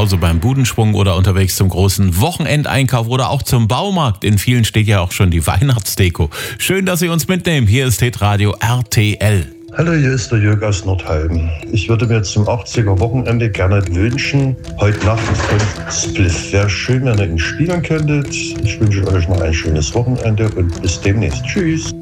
Hause beim Budenschwung oder unterwegs zum großen Wochenendeinkauf oder auch zum Baumarkt. In vielen steht ja auch schon die Weihnachtsdeko. Schön, dass Sie uns mitnehmen. Hier ist Hitradio RTL. Hallo, hier ist der Jörg aus Nordheim. Ich würde mir zum 80er Wochenende gerne wünschen, heute Nacht und Spliff. Wäre schön, wenn ihr ihn spielen könntet. Ich wünsche euch noch ein schönes Wochenende und bis demnächst. Tschüss.